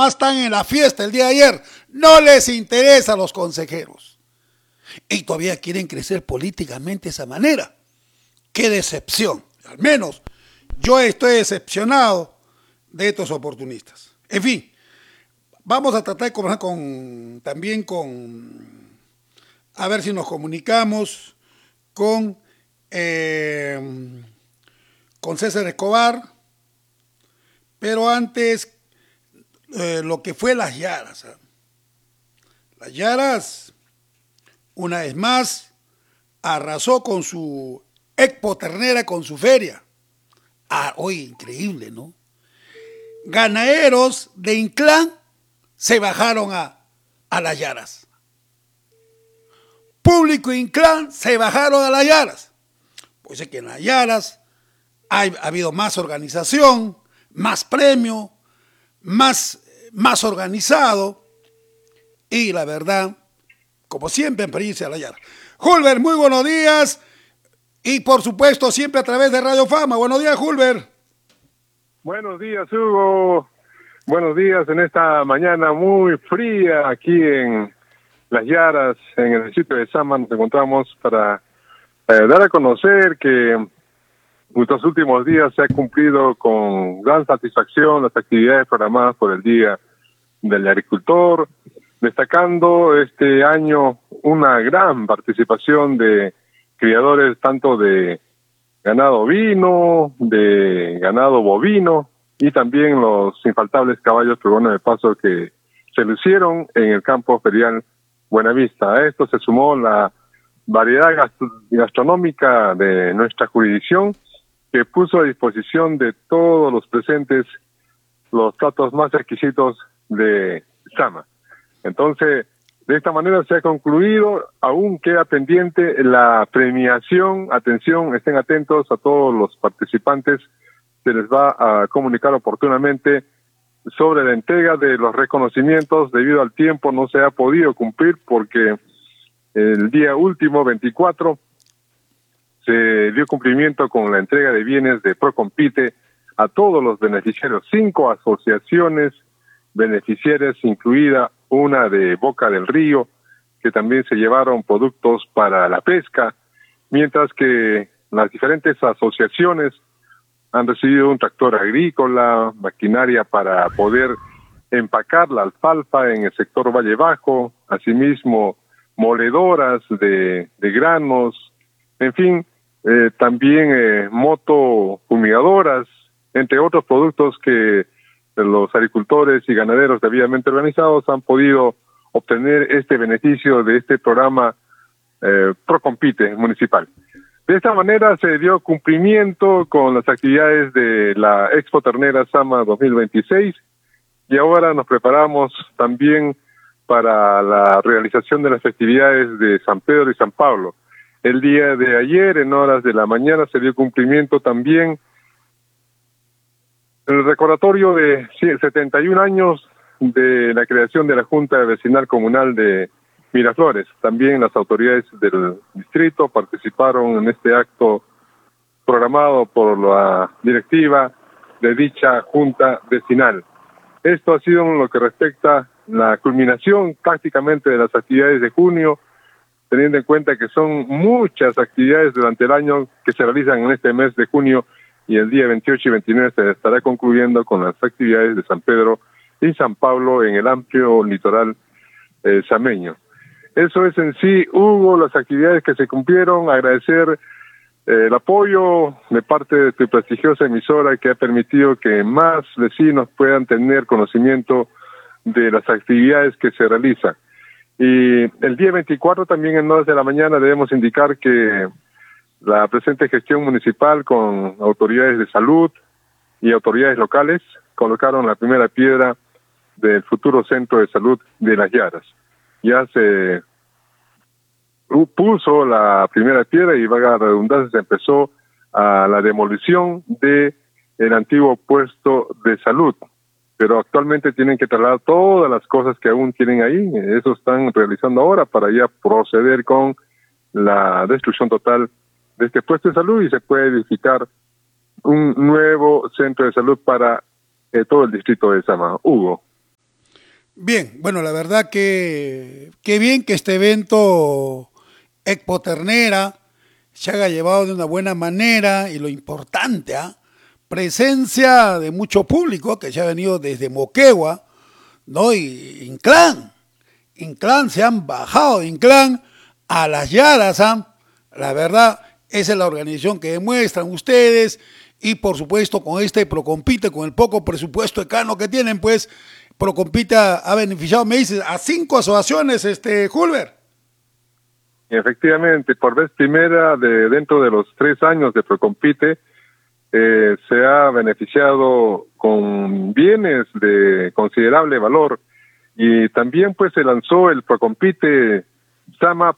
están en la fiesta el día de ayer. No les interesa a los consejeros. Y todavía quieren crecer políticamente de esa manera. ¡Qué decepción! Al menos yo estoy decepcionado de estos oportunistas. En fin, vamos a tratar de conversar a ver si nos comunicamos con César Escobar, pero antes lo que fue Las Yaras. Las Yaras, una vez más, arrasó con su Expo Ternera, con su feria. Oye, increíble, ¿no? Ganaderos de Inclán se bajaron a Las Yaras. Público Inclán se bajaron a Las Yaras. Pues es que en Las Yaras ha habido más organización, más premio, más organizado y la verdad, como siempre, en Provincia de Las Yaras. Hulber, muy buenos días y por supuesto siempre a través de Radio Fama. Buenos días, Hulber. Buenos días, Hugo. Buenos días en esta mañana muy fría aquí en Las Yaras, en el distrito de Sama. Nos encontramos para dar a conocer que estos últimos días se ha cumplido con gran satisfacción las actividades programadas por el Día del Agricultor, destacando este año una gran participación de criadores tanto de ganado ovino, de ganado bovino y también los infaltables caballos peruanos de paso que se lucieron en el campo ferial Buenavista. A esto se sumó la variedad gastronómica de nuestra jurisdicción, que puso a disposición de todos los presentes los platos más exquisitos de Sama. Entonces, de esta manera se ha concluido, aún queda pendiente la premiación. Atención, estén atentos a todos los participantes, se les va a comunicar oportunamente sobre la entrega de los reconocimientos. Debido al tiempo no se ha podido cumplir porque el día último, 24, se dio cumplimiento con la entrega de bienes de Procompite a todos los beneficiarios, 5 asociaciones beneficiarias, incluida una de Boca del Río, que también se llevaron productos para la pesca, mientras que las diferentes asociaciones han recibido un tractor agrícola, maquinaria para poder empacar la alfalfa en el sector Valle Bajo, asimismo moledoras de granos, en fin, también motofumigadoras, entre otros productos que los agricultores y ganaderos debidamente organizados han podido obtener este beneficio de este programa Procompite municipal. De esta manera se dio cumplimiento con las actividades de la Expo Ternera Sama 2026 y ahora nos preparamos también para la realización de las festividades de San Pedro y San Pablo. El día de ayer, en horas de la mañana, se dio cumplimiento también el recordatorio de 71 años de la creación de la Junta Vecinal Comunal de Miraflores. También las autoridades del distrito participaron en este acto programado por la directiva de dicha Junta Vecinal. Esto ha sido en lo que respecta a la culminación prácticamente de las actividades de junio, teniendo en cuenta que son muchas actividades durante el año que se realizan en este mes de junio, y el día 28 y 29 se estará concluyendo con las actividades de San Pedro y San Pablo en el amplio litoral sameño. Eso es en sí, Hugo, las actividades que se cumplieron. Agradecer el apoyo de parte de tu prestigiosa emisora que ha permitido que más vecinos puedan tener conocimiento de las actividades que se realizan. Y el día 24 también en horas de la mañana debemos indicar que la presente gestión municipal con autoridades de salud y autoridades locales colocaron la primera piedra del futuro centro de salud de Las Yaras. Ya se puso la primera piedra y, valga la redundancia, se empezó a la demolición de el antiguo puesto de salud, pero actualmente tienen que trasladar todas las cosas que aún tienen ahí. Eso están realizando ahora para ya proceder con la destrucción total de este puesto de salud y se puede edificar un nuevo centro de salud para todo el distrito de Sama. Hugo. Bien, bueno, la verdad que qué bien que este evento Expo Ternera se haya llevado de una buena manera y lo importante, presencia de mucho público que se ha venido desde Moquegua, ¿no? Y Inclán se han bajado de Inclán a las Yaras, la verdad, esa es la organización que demuestran ustedes y por supuesto con este Procompite, con el poco presupuesto ecano que tienen, pues Procompite ha beneficiado, me dices, a 5 asociaciones, Julber. Efectivamente, por vez primera dentro de los 3 años de Procompite, se ha beneficiado con bienes de considerable valor y también pues se lanzó el Procompite Sama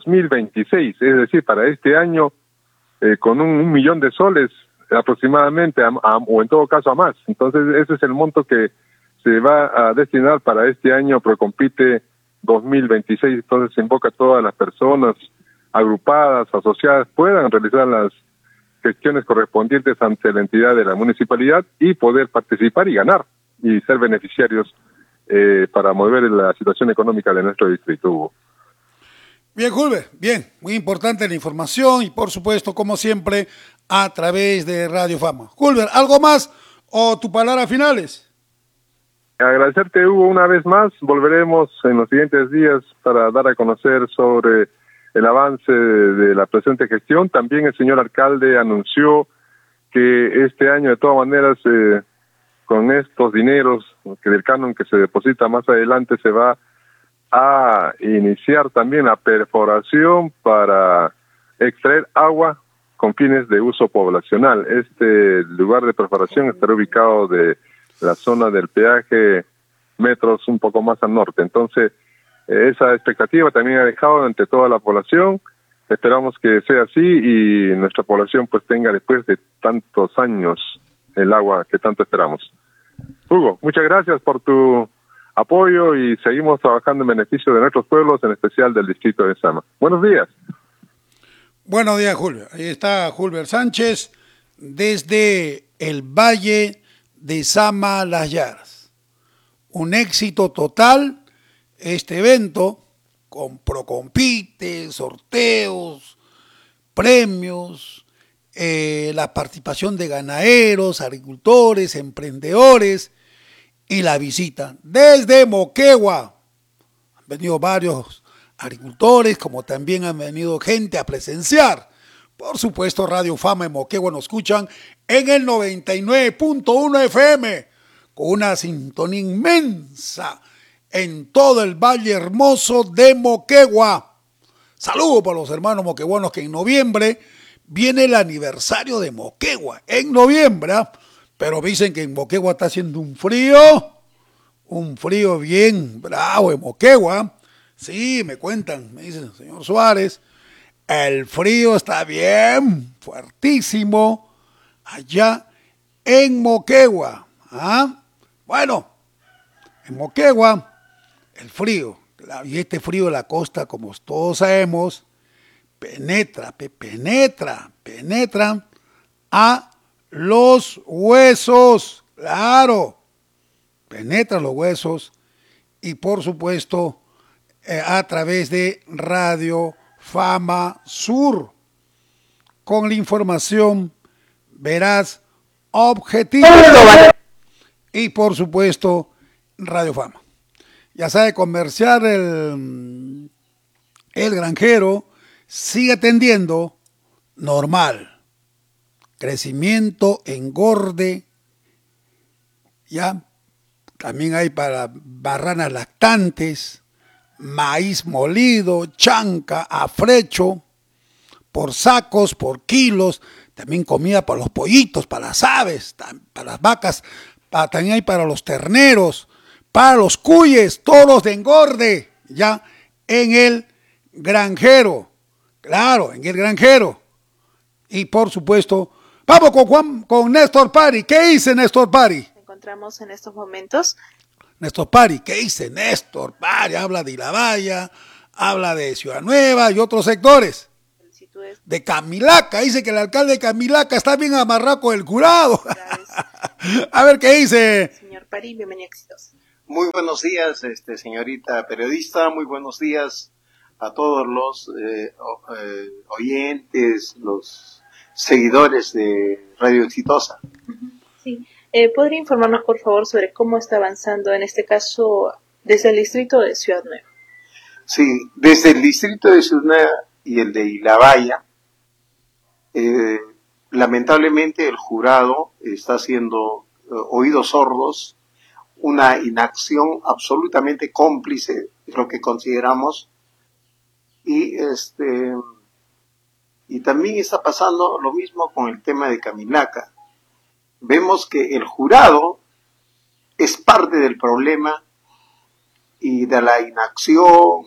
2026, es decir, para este año con un millón de soles aproximadamente o en todo caso a más. Entonces ese es el monto que se va a destinar para este año Procompite 2026. Entonces se invoca a todas las personas agrupadas, asociadas, puedan realizar las gestiones correspondientes ante la entidad de la municipalidad y poder participar y ganar y ser beneficiarios para mover la situación económica de nuestro distrito, Hugo. Bien, Julber, bien, muy importante la información y por supuesto, como siempre, a través de Radio Fama. Julber, ¿algo más o tu palabra finales? Agradecerte, Hugo, una vez más. Volveremos en los siguientes días para dar a conocer sobre el avance de la presente gestión. También el señor alcalde anunció que este año, de todas maneras, con estos dineros que del canon que se deposita más adelante, se va a iniciar también la perforación para extraer agua con fines de uso poblacional. Este lugar de perforación estará ubicado de la zona del peaje metros un poco más al norte. Entonces, esa expectativa también ha dejado ante toda la población. Esperamos que sea así y nuestra población pues tenga después de tantos años el agua que tanto esperamos. Hugo, muchas gracias por tu apoyo y seguimos trabajando en beneficio de nuestros pueblos, en especial del distrito de Sama. Buenos días. Buenos días, Julio. Ahí está Julber Sánchez desde el Valle de Sama Las Yaras. Un éxito total este evento con Procompite, sorteos, premios, la participación de ganaderos, agricultores, emprendedores y la visita desde Moquegua. Han venido varios agricultores, como también han venido gente a presenciar. Por supuesto, Radio Fama en Moquegua nos escuchan en el 99.1 FM, con una sintonía inmensa en todo el Valle Hermoso de Moquegua. Saludos para los hermanos moqueguanos que en noviembre viene el aniversario de Moquegua. En noviembre, pero dicen que en Moquegua está haciendo un frío bien bravo en Moquegua. Sí, me cuentan, me dicen, señor Suárez, el frío está bien fuertísimo allá en Moquegua. Bueno, en Moquegua, el frío, y este frío de la costa, como todos sabemos, penetra a los huesos, claro, penetra los huesos y por supuesto a través de Radio Fama Sur, con la información veraz, objetiva y por supuesto Radio Fama. Ya sabe, comerciar el granjero sigue atendiendo normal, crecimiento, engorde, ya también hay para barranas lactantes, maíz molido, chanca, afrecho, por sacos, por kilos, también comida para los pollitos, para las aves, para las vacas, también hay para los terneros, para los cuyes, toros de engorde, ya en el granjero, claro, en el granjero. Y por supuesto, vamos con Néstor Pari. ¿Qué dice Néstor Pari? Nos encontramos en estos momentos. Néstor Pari, ¿qué dice Néstor Pari? Habla de Ilabaya, habla de Ciudad Nueva y otros sectores. De Camilaca, dice que el alcalde de Camilaca está bien amarrado con el jurado. A ver qué dice. Señor Pari, bienvenido exitoso. Muy buenos días, señorita periodista. Muy buenos días a todos los oyentes, los seguidores de Radio Exitosa. Sí. ¿Podría informarnos, por favor, sobre cómo está avanzando, en este caso, desde el distrito de Ciudad Nueva? Sí, desde el distrito de Ciudad Nueva y el de Ilabaya, lamentablemente el jurado está haciendo oídos sordos, una inacción absolutamente cómplice, es lo que consideramos, y también está pasando lo mismo con el tema de Camilaca. Vemos que el jurado es parte del problema y de la inacción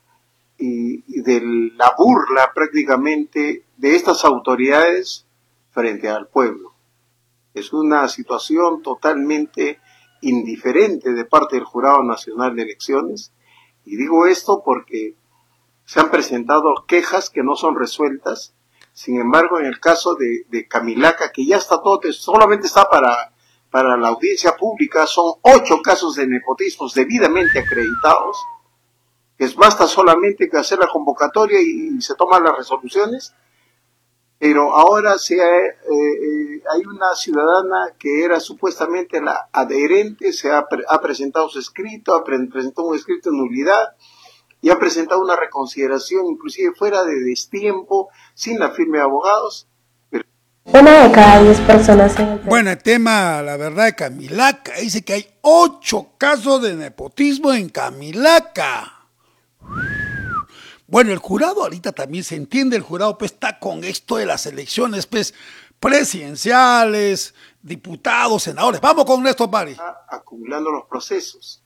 y de la burla prácticamente de estas autoridades frente al pueblo. Es una situación totalmente indiferente de parte del Jurado Nacional de Elecciones, y digo esto porque se han presentado quejas que no son resueltas. Sin embargo, en el caso de Camilaca, que ya está todo, solamente está para la audiencia pública, son 8 casos de nepotismos debidamente acreditados. Basta solamente que hacer la convocatoria y se toman las resoluciones. Pero ahora hay una ciudadana que era supuestamente la adherente, ha presentado su escrito, presentó un escrito de nulidad y ha presentado una reconsideración, inclusive fuera de destiempo, sin la firma de abogados. Una de cada 10 personas en el... Bueno, el tema, la verdad, de Camilaca, dice que hay 8 casos de nepotismo en Camilaca. Bueno, el jurado ahorita también se entiende, el jurado pues está con esto de las elecciones pues presidenciales, diputados, senadores. Vamos con Néstor Pari. Está acumulando los procesos.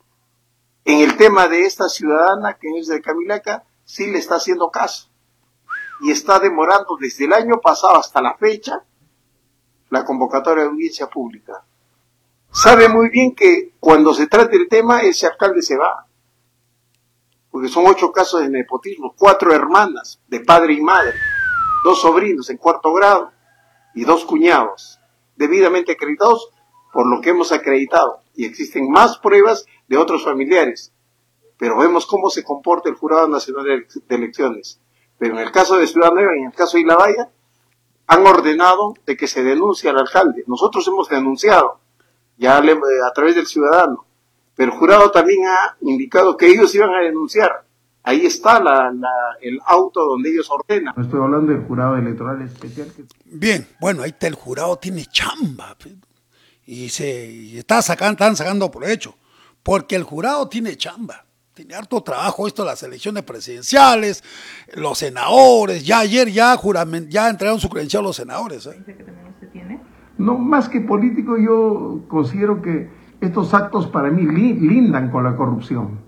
En el tema de esta ciudadana que es de Camilaca, sí le está haciendo caso. Y está demorando desde el año pasado hasta la fecha la convocatoria de audiencia pública. Sabe muy bien que cuando se trate el tema, ese alcalde se va. Porque son 8 casos de nepotismo, 4 hermanas de padre y madre, 2 sobrinos en 4º grado y 2 cuñados, debidamente acreditados por lo que hemos acreditado. Y existen más pruebas de otros familiares. Pero vemos cómo se comporta el Jurado Nacional de Elecciones. Pero en el caso de Ciudad Nueva y en el caso de Ilabaya, han ordenado de que se denuncie al alcalde. Nosotros hemos denunciado, ya a través del ciudadano. Pero el jurado también ha indicado que ellos iban a denunciar. Ahí está el auto donde ellos ordenan. No estoy hablando del jurado electoral especial. Bien, bueno, ahí está, el jurado tiene chamba. Están sacando provecho. Porque el jurado tiene chamba. Tiene harto trabajo esto de las elecciones presidenciales, los senadores. Ya ayer ya entregaron su credencial a los senadores. ¿Que también usted tiene? No, más que político, yo considero que estos actos para mí lindan con la corrupción.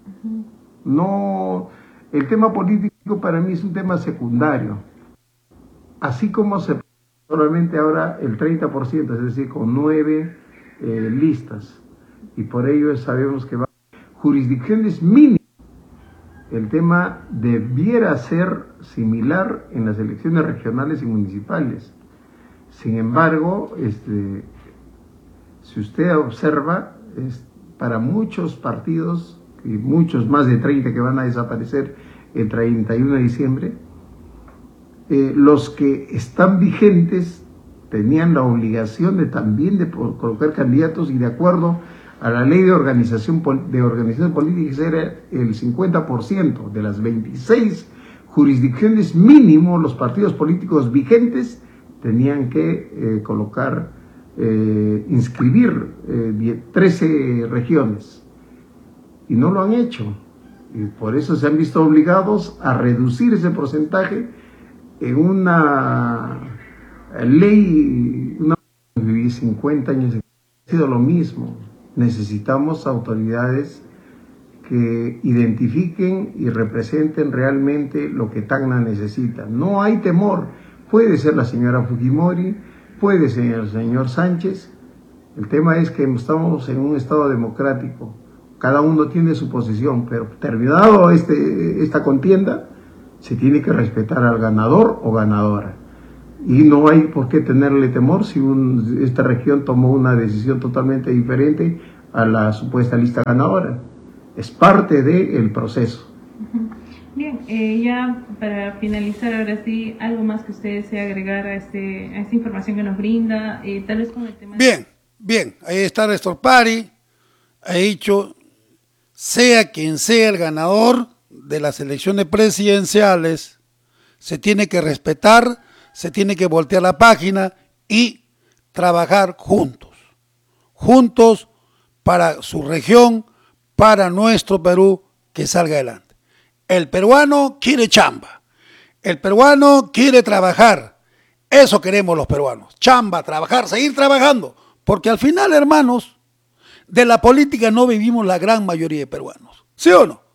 No, el tema político para mí es un tema secundario. Así como solamente ahora el 30%, es decir, con 9 listas. Y por ello sabemos que va jurisdicciones mínimas. El tema debiera ser similar en las elecciones regionales y municipales. Sin embargo, si usted observa, para muchos partidos, y muchos más de 30 que van a desaparecer el 31 de diciembre, los que están vigentes tenían la obligación de colocar candidatos, y de acuerdo a la ley de organización política era el 50% de las 26 jurisdicciones mínimo. Los partidos políticos vigentes tenían que inscribir 13 regiones, y no lo han hecho, y por eso se han visto obligados a reducir ese porcentaje en una ley. Viví 50 años, ha sido lo mismo. Necesitamos autoridades que identifiquen y representen realmente lo que Tacna necesita. No hay temor. Puede ser la señora Fujimori, puede ser el señor Sánchez. El tema es que estamos en un estado democrático. Cada uno tiene su posición, pero terminado esta contienda, se tiene que respetar al ganador o ganadora. Y no hay por qué tenerle temor si esta región tomó una decisión totalmente diferente a la supuesta lista ganadora. Es parte del proceso. Bien, ya para finalizar, ahora sí, algo más que usted desea agregar a esta información que nos brinda, tal vez con el tema... Bien, ahí está Néstor Pari, ha dicho, sea quien sea el ganador de las elecciones presidenciales, se tiene que respetar, se tiene que voltear la página y trabajar juntos para su región, para nuestro Perú, que salga adelante. El peruano quiere chamba, el peruano quiere trabajar, eso queremos los peruanos, chamba, trabajar, seguir trabajando, porque al final, hermanos, de la política no vivimos la gran mayoría de peruanos, ¿sí o no?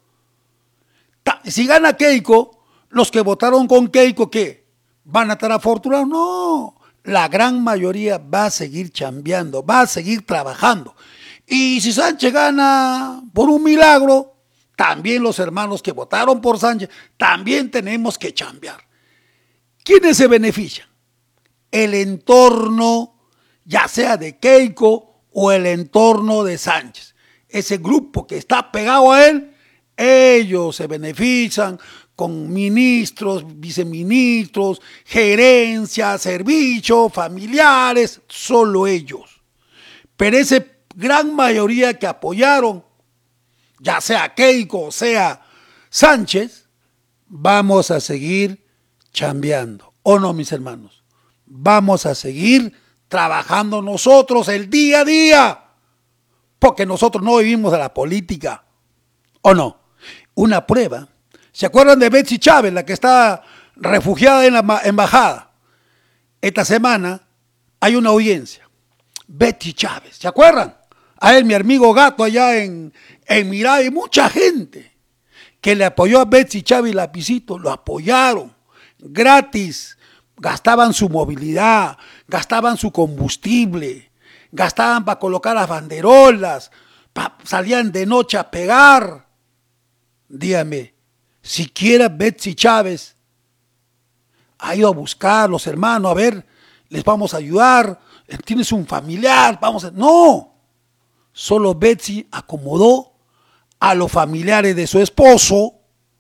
Si gana Keiko, los que votaron con Keiko, ¿qué? ¿Van a estar afortunados? No, la gran mayoría va a seguir chambeando, va a seguir trabajando. Y si Sánchez gana por un milagro, también los hermanos que votaron por Sánchez, también tenemos que chambear. ¿Quiénes se benefician? El entorno, ya sea de Keiko o el entorno de Sánchez. Ese grupo que está pegado a él, ellos se benefician con ministros, viceministros, gerencias, servicios, familiares, solo ellos. Pero esa gran mayoría que apoyaron, ya sea Keiko o sea Sánchez, vamos a seguir chambeando. ¿O no, mis hermanos? Vamos a seguir trabajando nosotros el día a día, porque nosotros no vivimos de la política. ¿O no? Una prueba. ¿Se acuerdan de Betsy Chávez, la que está refugiada en la embajada? Esta semana hay una audiencia. Betsy Chávez, ¿se acuerdan? A él, mi amigo Gato, allá en Mirai, mucha gente que le apoyó a Betsy Chávez y Lapicito, lo apoyaron gratis, gastaban su movilidad, gastaban su combustible, gastaban para colocar las banderolas, salían de noche a pegar. Dígame, siquiera Betsy Chávez ha ido a buscar a los hermanos, a ver, les vamos a ayudar, tienes un familiar, vamos a... No, solo Betsy acomodó a los familiares de su esposo,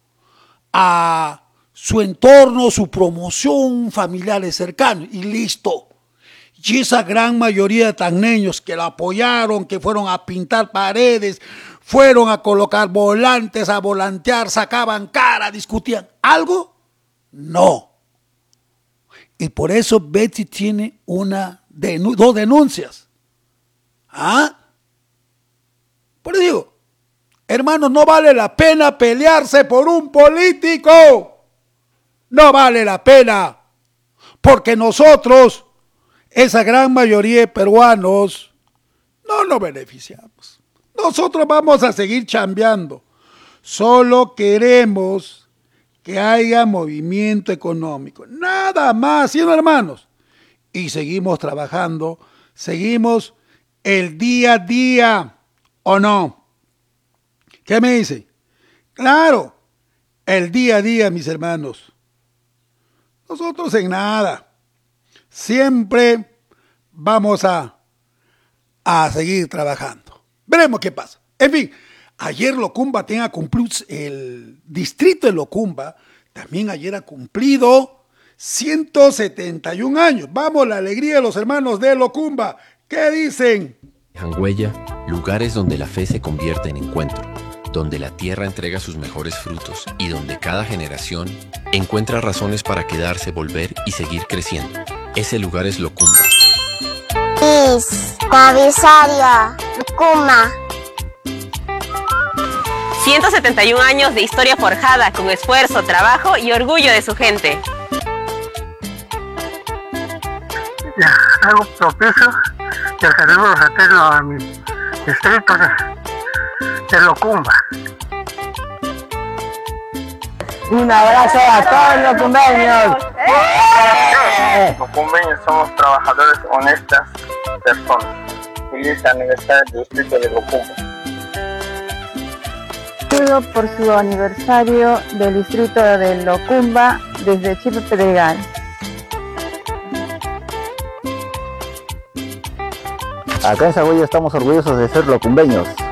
a su entorno, su promoción, familiares cercanos, y listo. Y esa gran mayoría de tagneños que la apoyaron, que fueron a pintar paredes, fueron a colocar volantes, a volantear, sacaban cara, discutían, ¿algo? No. Y por eso Betsy tiene dos denuncias. ¿Ah? Por eso digo, hermanos, no vale la pena pelearse por un político. No vale la pena. Porque nosotros, esa gran mayoría de peruanos, no nos beneficiamos. Nosotros vamos a seguir chambeando. Solo queremos que haya movimiento económico. Nada más, ¿sí, hermanos? Y seguimos trabajando, seguimos el día a día, ¿o no? ¿Qué me dicen? Claro, el día a día, mis hermanos. Nosotros en nada. Siempre vamos a seguir trabajando. Veremos qué pasa. En fin, ayer Locumba tenga cumplido, el distrito de Locumba también ayer ha cumplido 171 años. Vamos, la alegría de los hermanos de Locumba. ¿Qué dicen? Dejan huella, lugares donde la fe se convierte en encuentro, donde la tierra entrega sus mejores frutos y donde cada generación encuentra razones para quedarse, volver y seguir creciendo. Ese lugar es Locumba. Tavisaria, Locumba. 171 años de historia forjada con esfuerzo, trabajo y orgullo de su gente. Ya, algo propicio del saludo fraterno a mi distrito de Locumba. Un abrazo a todos los locumbeños. Locumbeños somos trabajadores honestas personas. Feliz aniversario del distrito de Locumba. Saludo por su aniversario del distrito de Locumba desde Chipe Pedregal. Acá en Saguayo estamos orgullosos de ser locumbeños.